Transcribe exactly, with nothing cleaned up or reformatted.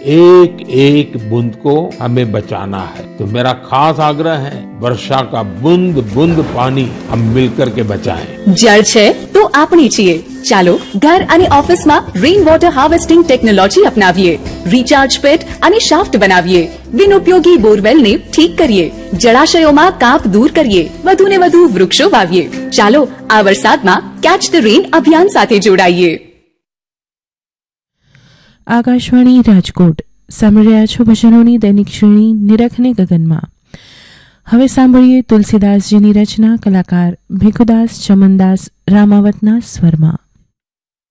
एक एक बूंद को हमें बचाना है। तो मेरा खास आग्रह है, वर्षा का बूंद बूंद पानी हम मिलकर के बचाएं। जल છે તો આપણી છીએ। ચાલો ઘર અને ઓફિસમાં rain water harvesting technology અપનાવીએ, recharge પેટ અને શાફ્ટ બનાવીએ, બિનઉપયોગી બોરવેલને ઠીક કરીએ, જળાશયોમાં કાપ દૂર કરીએ, વધુને વધુ વૃક્ષો વાવીએ। ચાલો આ વરસાદમાં કેચ ધ રેન અભિયાન સાથે જોડાઈએ। આકાશવાણી રાજકોટ સાંભળી રહ્યા છો ભજનોની દૈનિક શ્રેણી નિરખને ગગનમાં। હવે સાંભળીએ તુલસીદાસજીની રચના, કલાકાર ભીખુદાસ ચમનદાસ રામાવતના સ્વરમાં।